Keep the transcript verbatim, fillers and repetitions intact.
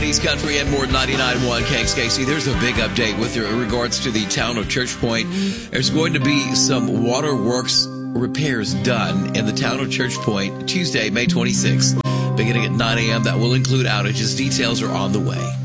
East Country and more ninety-nine point one K X K C. There's a big update with regards to the town of Church Point. There's going to be some waterworks repairs done in the town of Church Point Tuesday, May twenty-sixth, beginning at nine a.m. That will include outages. Details are on the way.